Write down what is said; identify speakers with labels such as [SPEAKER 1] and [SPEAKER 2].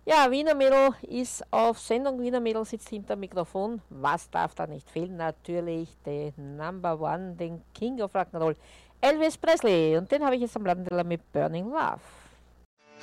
[SPEAKER 1] Ja, Wiener Mädel ist auf Sendung. Wiener Mädel sitzt hinter dem Mikrofon. Was darf da nicht fehlen? Natürlich den Number One, den King of Rock'n'Roll, Elvis Presley. Und den habe ich jetzt am Plattenteller mit Burning Love.